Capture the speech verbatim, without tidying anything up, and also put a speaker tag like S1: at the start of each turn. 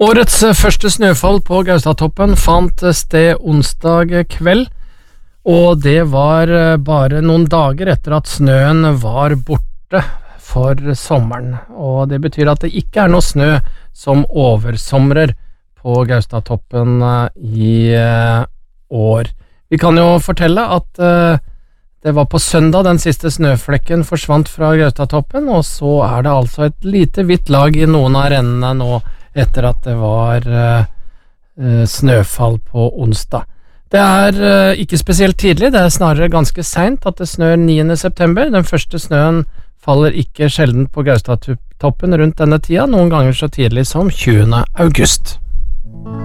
S1: Årets første snøfall på Gaustatoppen fant sted onsdag kveld, og det var bare noen dager etter at snøen var borte for sommeren, og det betyr at det ikke er noe snø som oversomrer på Gaustatoppen i år. Vi kan jo fortelle at det var på søndag den siste snøflekken forsvant fra Gaustatoppen, og så er det altså et lite hvitt lag i noen av rennene nå etter at det var uh, snøfall på onsdag. Det er uh, ikke spesielt tidlig, det er snarere ganske sent at det snør niende september. Den første snøen faller ikke sjelden på Gaustatoppen rundt denne tida, noen ganger så tidlig som tjuende august.